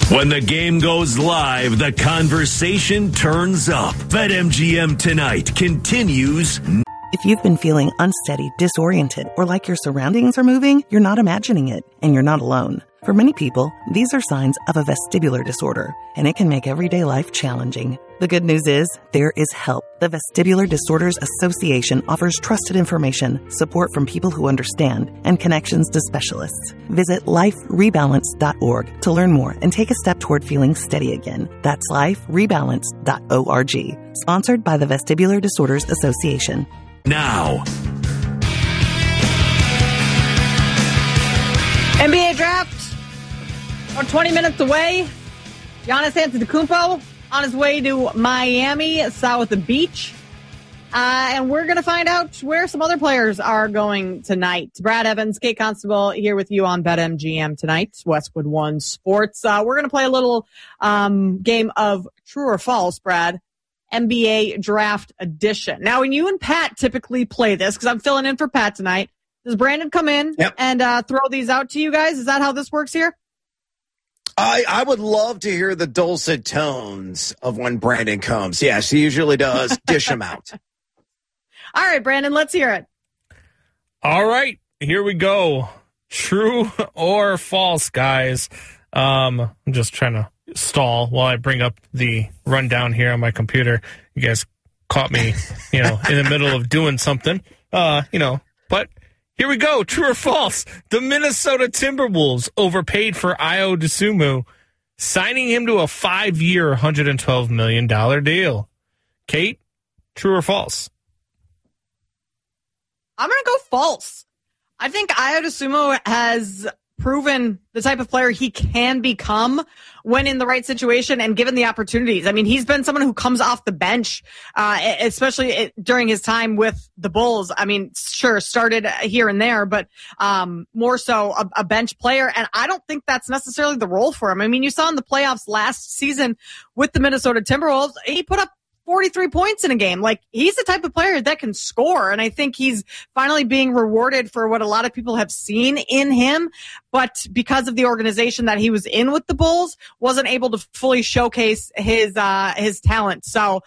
When the game goes live, the conversation turns up. BetMGM Tonight continues. If you've been feeling unsteady, disoriented, or like your surroundings are moving, you're not imagining it, and you're not alone. For many people, these are signs of a vestibular disorder, and it can make everyday life challenging. The good news is, there is help. The Vestibular Disorders Association offers trusted information, support from people who understand, and connections to specialists. Visit liferebalance.org to learn more and take a step toward feeling steady again. That's liferebalance.org. Sponsored by the Vestibular Disorders Association. Now, NBA draft, about 20 minutes away. Giannis Antetokounmpo on his way to Miami, South Beach. And we're going to find out where some other players are going tonight. Brad Evans, Kate Constable here with you on BetMGM Tonight, Westwood One Sports. We're going to play a little game of true or false, Brad. NBA Draft Edition. Now, when you and Pat typically play this, because I'm filling in for Pat tonight, does Brandon come in and throw these out to you guys? Is that how this works here? I would love to hear the dulcet tones of when Brandon comes. Yes, he usually does. Dish him out. All right, Brandon, let's hear it. All right, here we go. True or false, guys? I'm just trying to stall while I bring up the rundown here on my computer. You guys caught me, in the middle of doing something, but here we go. True or false? The Minnesota Timberwolves overpaid for Ayo Dosunmu, signing him to a 5-year, $112 million deal. Kate, true or false? I'm going to go false. I think Ayo Dosunmu has proven the type of player he can become when in the right situation and given the opportunities. I mean, he's been someone who comes off the bench, especially during his time with the Bulls. I mean, sure, started here and there, but more so a bench player. And I don't think that's necessarily the role for him. I mean, you saw in the playoffs last season with the Minnesota Timberwolves, he put up 43 points in a game. Like, he's the type of player that can score. And I think he's finally being rewarded for what a lot of people have seen in him. But because of the organization that he was in with the Bulls, wasn't able to fully showcase his talent. So,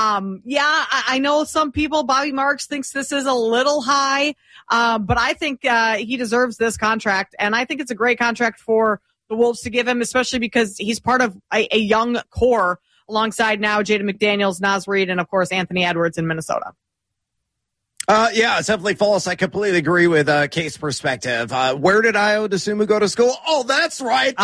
I know some people, Bobby Marks thinks this is a little high. But I think, he deserves this contract. And I think it's a great contract for the Wolves to give him, especially because he's part of a young core alongside now Jaden McDaniels, Naz Reid, and, of course, Anthony Edwards in Minnesota. It's definitely false. I completely agree with Kate's perspective. Where did Ayo Dosunmu go to school? Oh, that's right.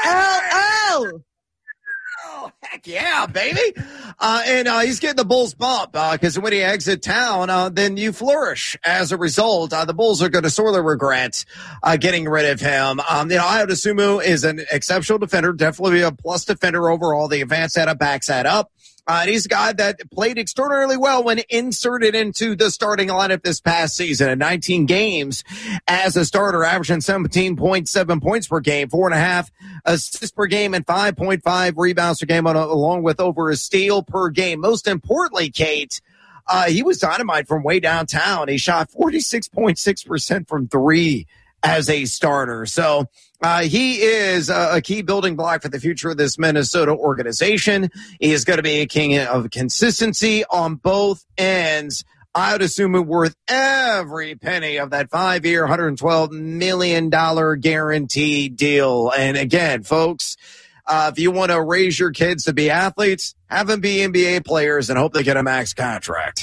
ILL. Oh, heck yeah, baby. And he's getting the Bulls bump because when he exits town, then you flourish. As a result, the Bulls are going to sorely regret getting rid of him. Ayo Dosunmu is an exceptional defender, definitely a plus defender overall. The advanced setup backs that up. And he's a guy that played extraordinarily well when inserted into the starting lineup this past season. In 19 games as a starter, averaging 17.7 points per game, 4.5 assists per game, and 5.5 rebounds per game, along with over a steal per game. Most importantly, Kate, he was dynamite from way downtown. He shot 46.6% from three as a starter. So he is a key building block for the future of this Minnesota organization. He is going to be a king of consistency on both ends. Ayo Dosunmu worth every penny of that 5-year, $112 million guaranteed deal. And again, folks, if you want to raise your kids to be athletes, have them be NBA players and hope they get a max contract.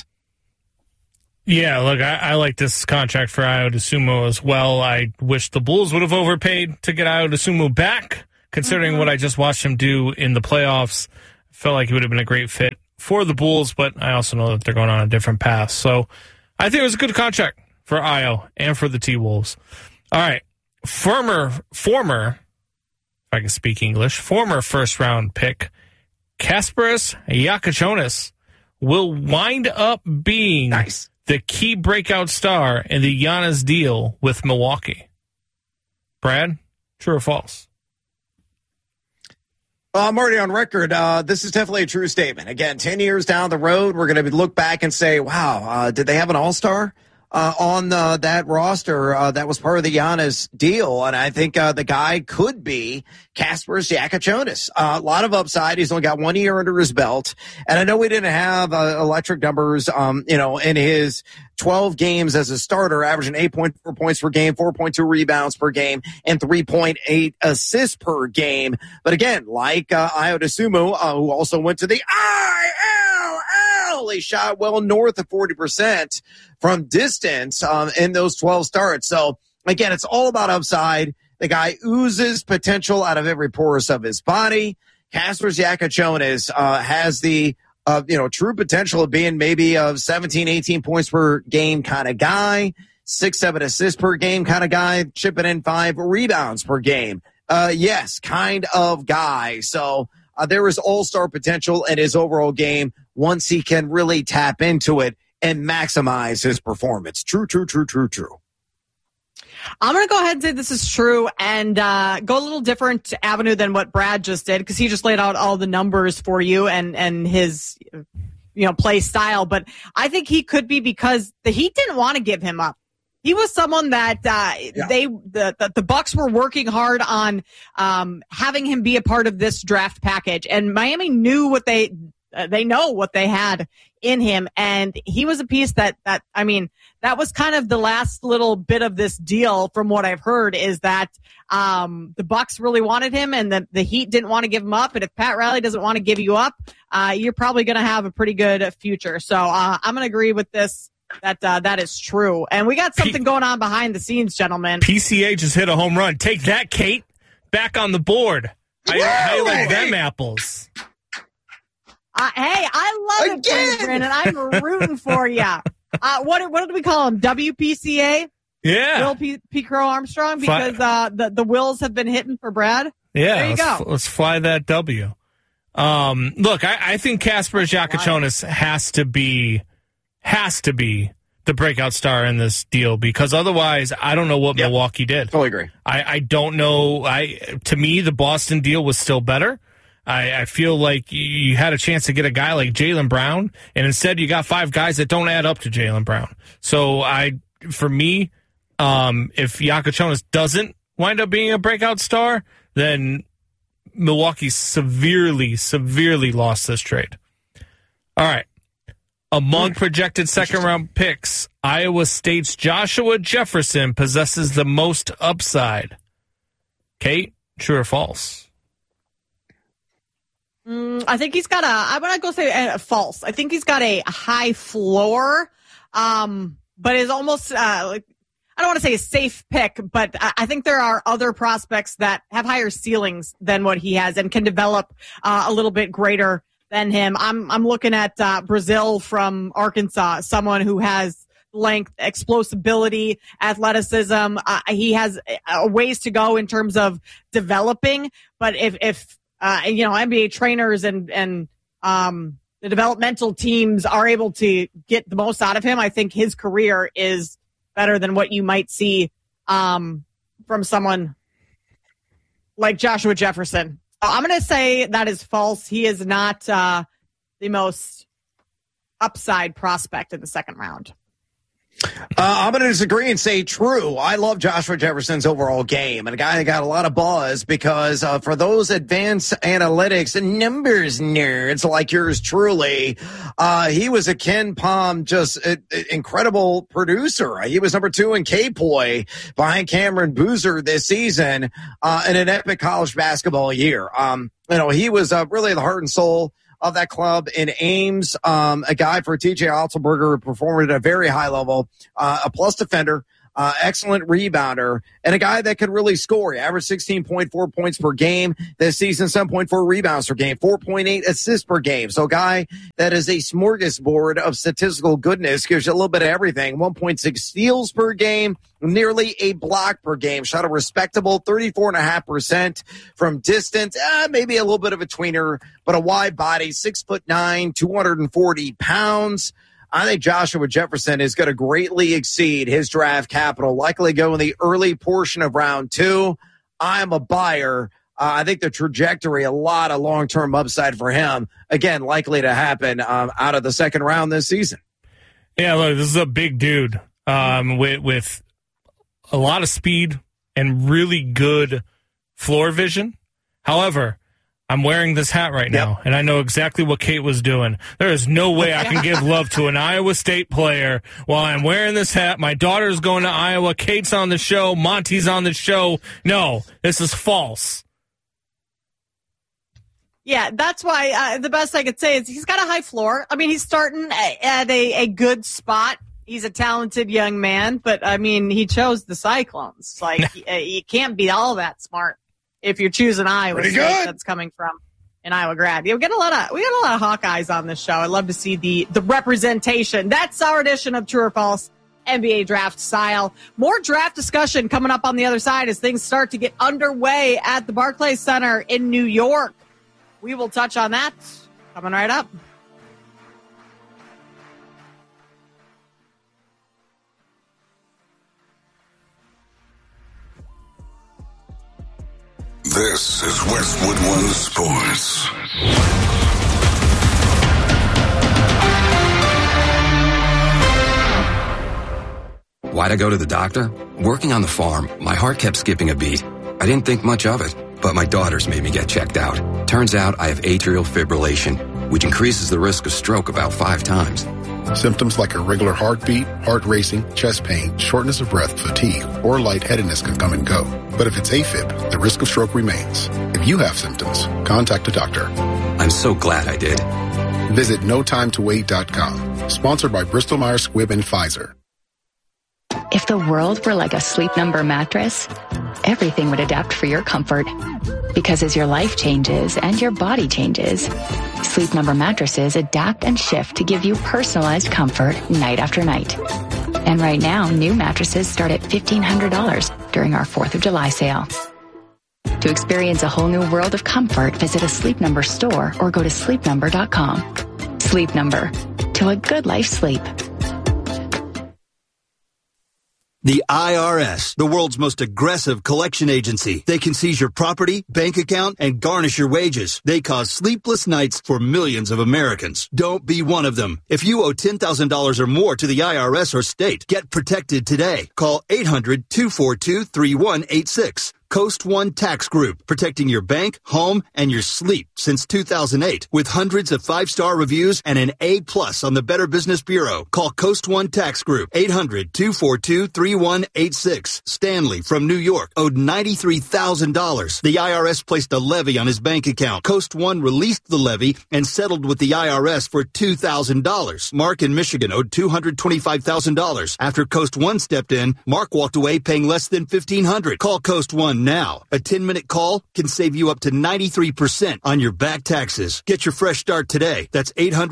Yeah, look, I like this contract for Ayo Dosunmu as well. I wish the Bulls would have overpaid to get Ayo Dosunmu back, considering what I just watched him do in the playoffs. I felt like he would have been a great fit for the Bulls, but I also know that they're going on a different path. So I think it was a good contract for Ayo and for the T-Wolves. All right, former, if I can speak English, former first-round pick, Kasparas Giacochonis will wind up being the key breakout star in the Giannis deal with Milwaukee. Brad, true or false? Well, I'm already on record. This is definitely a true statement. Again, 10 years down the road, we're going to look back and say, wow, did they have an all-star? on that roster that was part of the Giannis deal. And I think the guy could be Kasparas Giacochonis. A lot of upside. He's only got 1 year under his belt. And I know we didn't have electric numbers, in his 12 games as a starter, averaging 8.4 points per game, 4.2 rebounds per game, and 3.8 assists per game. But again, like Ayo Dosunmu, who also went to the ILL, he shot well north of 40% from distance in those 12 starts. So again, it's all about upside. The guy oozes potential out of every porous of his body. Kasparas Giacochonis has the true potential of being maybe a 17, 18 points per game kind of guy, 6, 7 assists per game kind of guy, chipping in 5 rebounds per game. Yes, kind of guy. So there is all-star potential in his overall game once he can really tap into it and maximize his performance. True. I'm going to go ahead and say this is true and go a little different avenue than what Brad just did, because he just laid out all the numbers for you and his play style. But I think he could be, because the Heat didn't want to give him up. He was someone that the Bucks were working hard on having him be a part of this draft package, and Miami knew what they know what they had in him, and he was a piece that was kind of the last little bit of this deal. From what I've heard, is that the Bucks really wanted him, and the Heat didn't want to give him up. And if Pat Riley doesn't want to give you up, you're probably going to have a pretty good future. So I'm going to agree with this. That is true. And we got something going on behind the scenes, gentlemen. PCA just hit a home run. Take that, Kate. Back on the board. How you like them apples? Hey, I love it for you, Brandon. I'm rooting for you. What did we call him? WPCA? Yeah. Will P. Crow Armstrong, because the Wills have been hitting for Brad. Yeah. There you go. Let's fly that W. Look, I think Kasparas Giacochonis has to be the breakout star in this deal, because otherwise I don't know what Milwaukee did. Totally agree. I don't know. To me, the Boston deal was still better. I feel like you had a chance to get a guy like Jaylen Brown, and instead you got 5 guys that don't add up to Jaylen Brown. So for me, if Giacochonis doesn't wind up being a breakout star, then Milwaukee severely lost this trade. All right. Among projected second-round picks, Iowa State's Joshua Jefferson possesses the most upside. Kate, true or false? I think he's got I'm going to go say false. I think he's got a high floor, but is almost, I don't want to say a safe pick, but I think there are other prospects that have higher ceilings than what he has and can develop a little bit greater than him. I'm looking at Brazil from Arkansas, someone who has length, explosibility, athleticism. He has ways to go in terms of developing, but if NBA trainers and the developmental teams are able to get the most out of him, I think his career is better than what you might see from someone like Joshua Jefferson. I'm going to say that is false. He is not the most upside prospect in the second round. I'm going to disagree and say true. I love Joshua Jefferson's overall game, and a guy that got a lot of buzz because for those advanced analytics and numbers nerds like yours truly, he was a Ken Pom, just incredible producer. He was number 2 in K-Poi behind Cameron Boozer this season in an epic college basketball year. He was really the heart and soul of that club in Ames, a guy for TJ Otzelberger who performed at a very high level, a plus defender, excellent rebounder, and a guy that could really score. He averaged 16.4 points per game this season, 7.4 rebounds per game, 4.8 assists per game. So a guy that is a smorgasbord of statistical goodness, gives you a little bit of everything, 1.6 steals per game, nearly a block per game, shot a respectable 34.5% from distance, maybe a little bit of a tweener, but a wide body, 6'9", 240 pounds. I think Joshua Jefferson is going to greatly exceed his draft capital, likely go in the early portion of round 2. I'm a buyer. I think the trajectory, a lot of long-term upside for him, again, likely to happen out of the second round this season. Yeah, look, this is a big dude. with a lot of speed and really good floor vision. However, I'm wearing this hat right now, and I know exactly what Kate was doing. There is no way I can give love to an Iowa State player while I'm wearing this hat. My daughter's going to Iowa. Kate's on the show. Monty's on the show. No, this is false. Yeah, that's why the best I could say is he's got a high floor. I mean, he's starting at a good spot. He's a talented young man, but, I mean, he chose the Cyclones. Like, you can't be all that smart if you're choosing Iowa State. That's coming from an Iowa grad. Yeah, we got a lot of Hawkeyes on this show. I love to see the representation. That's our edition of True or False NBA Draft Style. More draft discussion coming up on the other side as things start to get underway at the Barclays Center in New York. We will touch on that coming right up. This is Westwood One Sports. Why'd I go to the doctor? Working on the farm, my heart kept skipping a beat. I didn't think much of it, but my daughters made me get checked out. Turns out I have atrial fibrillation, which increases the risk of stroke about 5 times. Symptoms like irregular heartbeat, heart racing, chest pain, shortness of breath, fatigue, or lightheadedness can come and go. But if it's AFib, the risk of stroke remains. If you have symptoms, contact a doctor. I'm so glad I did. Visit NoTimeToWait.com. Sponsored by Bristol-Myers Squibb and Pfizer. If the world were like a Sleep Number mattress, everything would adapt for your comfort. Because as your life changes and your body changes, Sleep Number mattresses adapt and shift to give you personalized comfort night after night. And right now, new mattresses start at $1,500 during our 4th of July sale. To experience a whole new world of comfort, visit a Sleep Number store or go to sleepnumber.com. Sleep Number. To a good life sleep. The IRS, the world's most aggressive collection agency. They can seize your property, bank account, and garnish your wages. They cause sleepless nights for millions of Americans. Don't be one of them. If you owe $10,000 or more to the IRS or state, get protected today. Call 800-242-3186. Coast One Tax Group, protecting your bank, home, and your sleep since 2008. With hundreds of 5-star reviews and an A+ on the Better Business Bureau. Call Coast One Tax Group, 800-242-3186. Stanley from New York owed $93,000. The IRS placed a levy on his bank account. Coast One released the levy and settled with the IRS for $2,000. Mark in Michigan owed $225,000. After Coast One stepped in, Mark walked away paying less than $1,500. Call Coast One now. A 10-minute call can save you up to 93% on your back taxes. Get your fresh start today. That's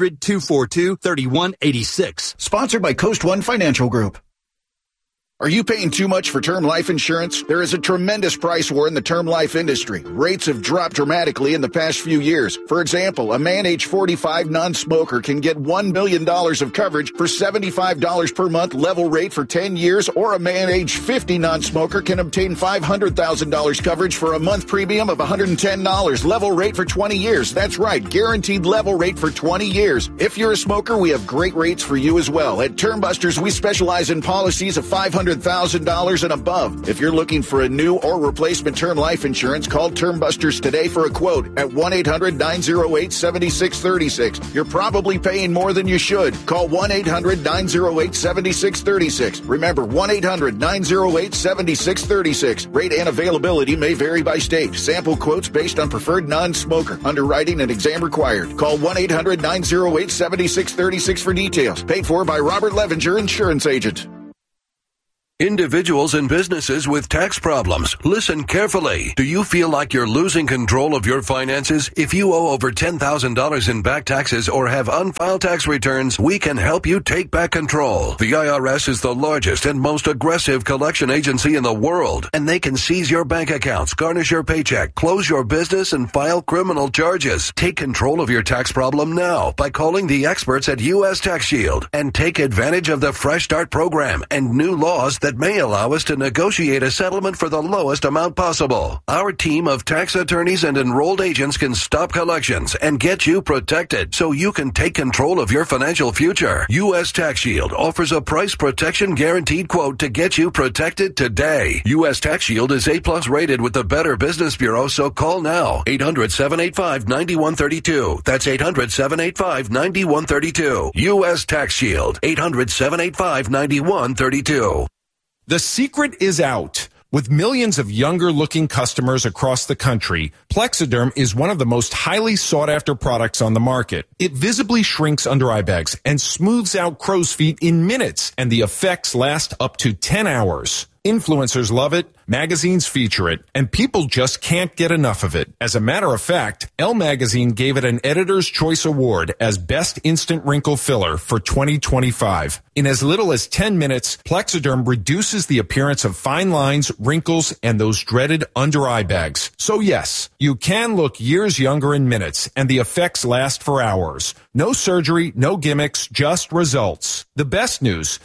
800-242-3186. Sponsored by Coast One Financial Group. Are you paying too much for term life insurance? There is a tremendous price war in the term life industry. Rates have dropped dramatically in the past few years. For example, a man age 45 non-smoker can get $1 million of coverage for $75 per month level rate for 10 years, or a man age 50 non-smoker can obtain $500,000 coverage for a month premium of $110 level rate for 20 years. That's right, guaranteed level rate for 20 years. If you're a smoker, we have great rates for you as well. At Term Busters, we specialize in policies of $500,000 and above. If you're looking for a new or replacement term life insurance, call Term Busters today for a quote at 1-800-908-7636. You're probably paying more than you should. Call 1-800-908-7636. Remember, 1-800-908-7636. Rate and availability may vary by state. Sample quotes based on preferred non-smoker. Underwriting and exam required. Call 1-800-908-7636 for details. Paid for by Robert Levenger, Insurance Agent. Individuals and businesses with tax problems, listen carefully. Do you feel like you're losing control of your finances? If you owe over $10,000 in back taxes or have unfiled tax returns, we can help you take back control. The IRS is the largest and most aggressive collection agency in the world, and they can seize your bank accounts, garnish your paycheck, close your business, and file criminal charges. Take control of your tax problem now by calling the experts at U.S. Tax Shield and take advantage of the Fresh Start program and new laws that that may allow us to negotiate a settlement for the lowest amount possible. Our team of tax attorneys and enrolled agents can stop collections and get you protected so you can take control of your financial future. U.S. Tax Shield offers a price protection guaranteed quote to get you protected today. U.S. Tax Shield is A+ rated with the Better Business Bureau, so call now. 800-785-9132. That's 800-785-9132. U.S. Tax Shield. 800-785-9132. The secret is out. With millions of younger-looking customers across the country, Plexiderm is one of the most highly sought-after products on the market. It visibly shrinks under-eye bags and smooths out crow's feet in minutes, and the effects last up to 10 hours. Influencers love it, magazines feature it, and people just can't get enough of it. As a matter of fact, Elle Magazine gave it an Editor's Choice Award as Best Instant Wrinkle Filler for 2025. In as little as 10 minutes, Plexiderm reduces the appearance of fine lines, wrinkles, and those dreaded under-eye bags. So yes, you can look years younger in minutes, and the effects last for hours. No surgery, no gimmicks, just results. The best news,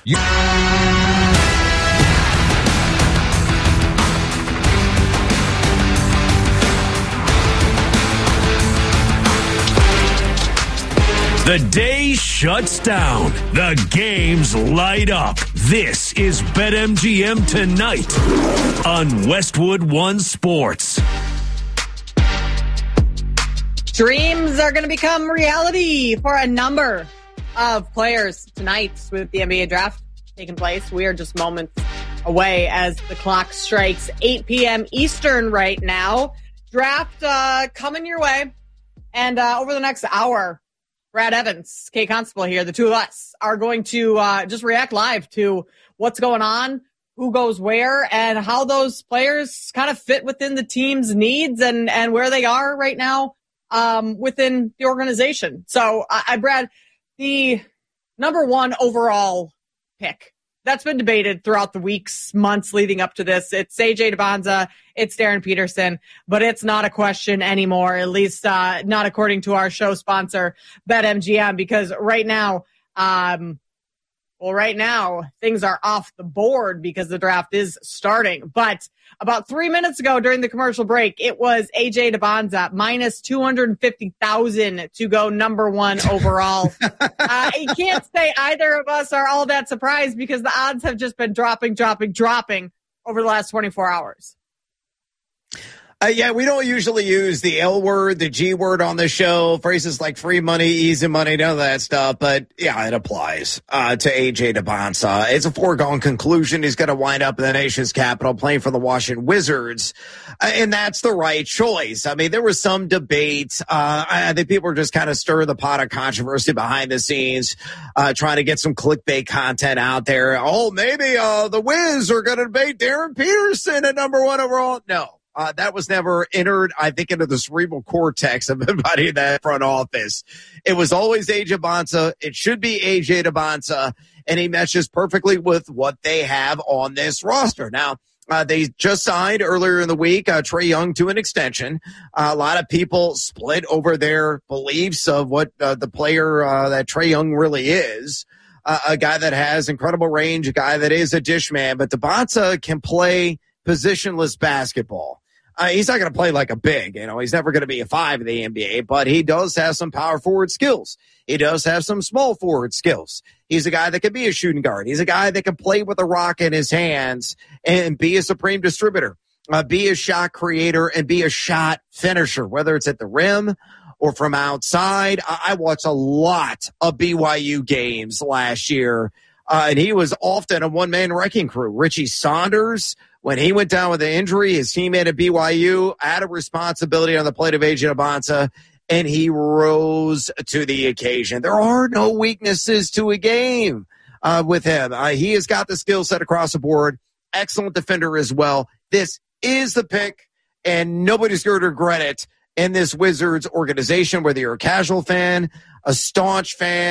The day shuts down. The games light up. This is BetMGM Tonight on Westwood One Sports. Dreams are going to become reality for a number of players tonight with the NBA draft taking place. We are just moments away as the clock strikes 8 p.m. Eastern right now. Draft coming your way. And over the next hour, Brad Evans, Kay Constable here, the two of us are going to just react live to what's going on, who goes where, and how those players kind of fit within the team's needs and where they are right now within the organization. So, Brad, the number one overall pick that's been debated throughout the weeks, months leading up to this. It's A.J. Dybonza, it's Darren Peterson, but it's not a question anymore, at least not according to our show sponsor, BetMGM, because right now, things are off the board because the draft is starting. But about 3 minutes ago during the commercial break, it was A.J. Dybonza minus 250,000 to go number one overall. You can't say either of us are all that surprised because the odds have just been dropping over the last 24 hours. Yeah, we don't usually use the L word, the G word on the show, phrases like free money, easy money, none of that stuff. But yeah, it applies to A.J. Dybonza. It's a foregone conclusion. He's going to wind up in the nation's capital playing for the Washington Wizards. And that's the right choice. I mean, there was some debate. I think people were just kind of stirring the pot of controversy behind the scenes, trying to get some clickbait content out there. Oh, maybe the Wiz are going to debate Darren Peterson at number one overall. No. That was never entered, I think, into the cerebral cortex of everybody in that front office. It was always A.J. Dybonza. It should be A.J. Dybonza, and he matches perfectly with what they have on this roster. Now, they just signed earlier in the week Trae Young to an extension. A lot of people split over their beliefs of what the player that Trae Young really is. A guy that has incredible range, a guy that is a dish man, but Dybonza can play positionless basketball. He's not going to play like a big, he's never going to be a 5 in the NBA, but he does have some power forward skills. He does have some small forward skills. He's a guy that can be a shooting guard. He's a guy that can play with a rock in his hands and be a supreme distributor, be a shot creator, and be a shot finisher, whether it's at the rim or from outside. I watched a lot of BYU games last year, and he was often a one-man wrecking crew. Richie Saunders, when he went down with an injury, his teammate at BYU had a responsibility on the plate of A.J. Dybonza, and he rose to the occasion. There are no weaknesses to a game with him. He has got the skill set across the board. Excellent defender as well. This is the pick, and nobody's going to regret it in this Wizards organization, whether you're a casual fan, a staunch fan,